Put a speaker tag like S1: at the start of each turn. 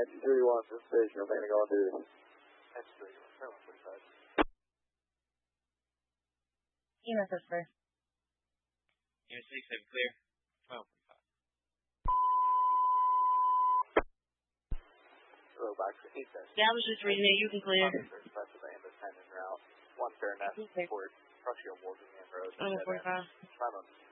S1: X31 for station, I'm going to go on duty.
S2: X31, turn 145.
S3: EMS Whisper.
S4: Unit 67 clear. 1245.
S2: Hello, box 8.
S3: Establish this reading that you can clear.
S2: Special band attendant route 1 Fairnet, Fort Crushill, Walking Man Road.
S3: 145.
S2: 5